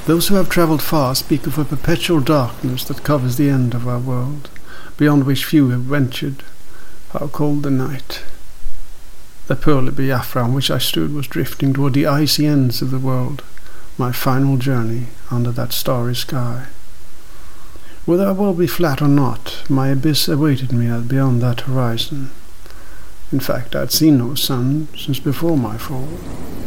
Those who have travelled far speak of a perpetual darkness that covers the end of our world, beyond which few have ventured. How cold the night! The pearly Biafra on which I stood was drifting toward the icy ends of the world, my final journey under that starry sky. Whether I will be flat or not, my abyss awaited me beyond that horizon. In fact, I had seen no sun since before my fall.